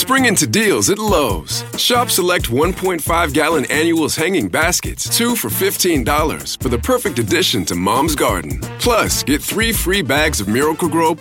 Spring into deals at Lowe's. Shop select 1.5-gallon annuals hanging baskets, 2 for $15 for the perfect addition to Mom's Garden. Plus, get 3 free bags of Miracle-Gro